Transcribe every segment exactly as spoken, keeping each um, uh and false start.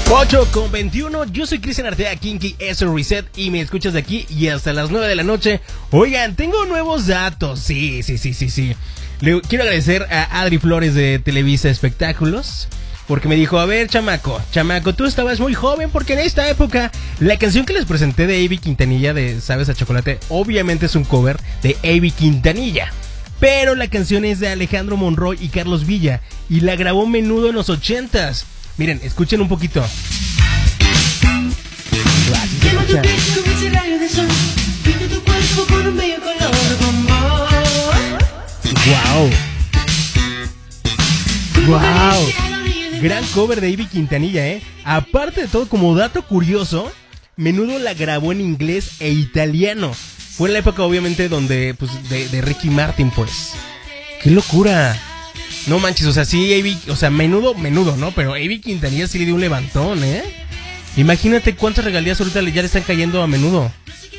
ocho con veintiuno, yo soy Cristian Artea, Kinky, eso Reset, y me escuchas de aquí y hasta las nueve de la noche. Oigan, tengo nuevos datos, sí, sí, sí, sí, sí. Le quiero agradecer a Adri Flores de Televisa Espectáculos, porque me dijo, a ver, chamaco, chamaco, tú estabas muy joven, porque en esta época la canción que les presenté de Avi Quintanilla de Sabes a Chocolate, obviamente es un cover de Avi Quintanilla, pero la canción es de Alejandro Monroy y Carlos Villa, y la grabó Menudo en los ochentas. Miren, escuchen un poquito. Quema tu piel con ese rayo de sol, pinta tu cuerpo con un bello color bombón. Wow. Wow. Gran cover de Avi Quintanilla, ¿eh? Aparte de todo, como dato curioso, Menudo la grabó en inglés e italiano. Fue en la época, obviamente, donde, pues, de, de Ricky Martin, pues. ¡Qué locura! No manches, o sea, sí, Avi, o sea, menudo, menudo, ¿no? Pero Avi Quintanilla sí le dio un levantón, ¿eh? Imagínate cuántas regalías ahorita ya le están cayendo a Menudo.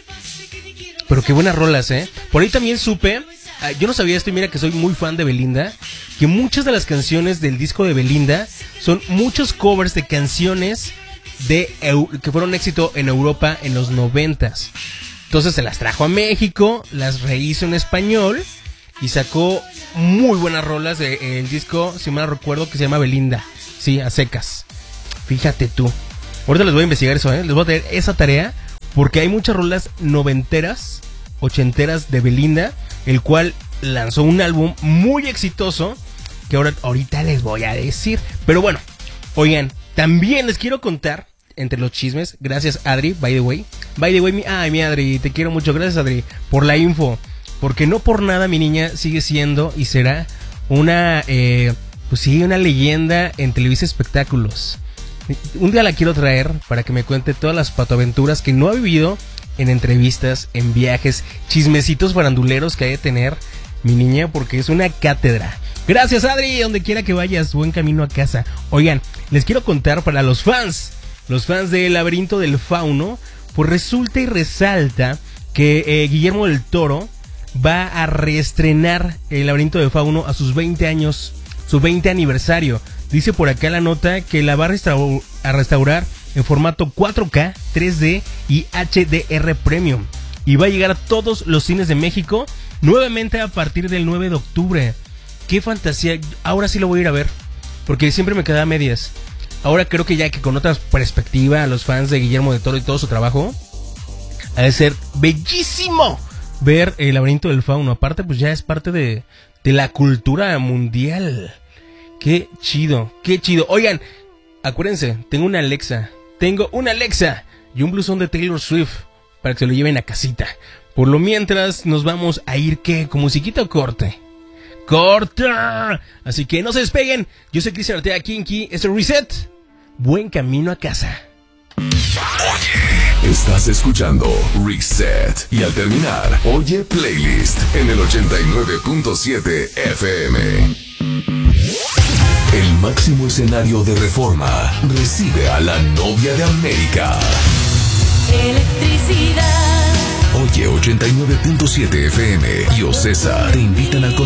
Pero qué buenas rolas, ¿eh? Por ahí también supe, yo no sabía esto y mira que soy muy fan de Belinda, que muchas de las canciones del disco de Belinda son muchos covers de canciones de que fueron éxito en Europa en los noventas. Entonces se las trajo a México, las rehizo en español y sacó muy buenas rolas del de, disco, si mal recuerdo, que se llama Belinda. Sí, a secas. Fíjate tú. Ahorita les voy a investigar eso, ¿eh? Les voy a traer esa tarea porque hay muchas rolas noventeras, ochenteras de Belinda, el cual lanzó un álbum muy exitoso que ahora, ahorita les voy a decir. Pero bueno, oigan, también les quiero contar entre los chismes, gracias Adri, by the way. By the way, mi, ay, mi Adri, te quiero mucho, gracias Adri por la info. Porque no por nada mi niña sigue siendo y será una, eh, pues sí, una leyenda en Televisa Espectáculos. Un día la quiero traer para que me cuente todas las patoaventuras que no ha vivido en entrevistas, en viajes, chismecitos faranduleros que hay de tener mi niña, porque es una cátedra. Gracias Adri, donde quiera que vayas, buen camino a casa. Oigan, les quiero contar para los fans, los fans del Laberinto del Fauno, pues resulta y resalta que eh, Guillermo del Toro va a reestrenar El Laberinto del Fauno a sus veinte años, su veinte aniversario. Dice por acá la nota que la va a, restaur- a restaurar en formato cuatro K, tres D y H D R Premium. Y va a llegar a todos los cines de México nuevamente a partir del nueve de octubre. ¡Qué fantasía! Ahora sí lo voy a ir a ver, porque siempre me quedaba a medias. Ahora creo que ya que con otra perspectiva a los fans de Guillermo del Toro y todo su trabajo, ha de ser bellísimo ver El Laberinto del Fauno. Aparte, pues ya es parte de, de la cultura mundial. Qué chido, qué chido. Oigan, acuérdense, tengo una Alexa. Tengo una Alexa y un blusón de Taylor Swift para que se lo lleven a casita. Por lo mientras, nos vamos a ir, ¿qué? ¿Con musiquita o corte? ¡Corta! Así que no se despeguen. Yo soy Cristian Artea, Kinky. Esto es Reset. Buen camino a casa. Oye, estás escuchando Reset. Y al terminar, oye Playlist en el ochenta y nueve punto siete F M. El máximo escenario de Reforma recibe a la novia de América. Electricidad. Oye ochenta y nueve punto siete F M y Ocesa te invitan al concierto